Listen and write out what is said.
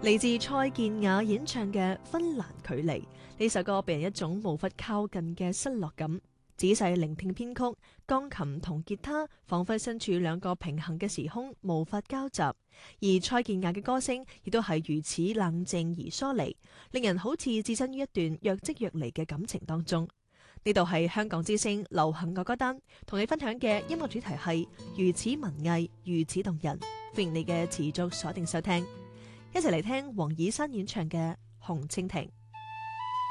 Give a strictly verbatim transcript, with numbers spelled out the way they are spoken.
嚟自蔡健雅演唱嘅《分欄距離》，呢首歌俾人一種無法靠近嘅失落感。仔細聆聽編曲，鋼琴同吉他仿佛身處兩個平行嘅時空，無法交集。而蔡健雅嘅歌聲亦都係如此冷靜而疏離，令人好似置身於一段若即若離嘅感情當中。呢度係香港之聲流行樂歌單，同你分享嘅音樂主題係如此文藝，如此動人。歡迎你嘅持續鎖定收聽。一齊嚟聽黃綺珊演唱嘅《紅蜻蜓》。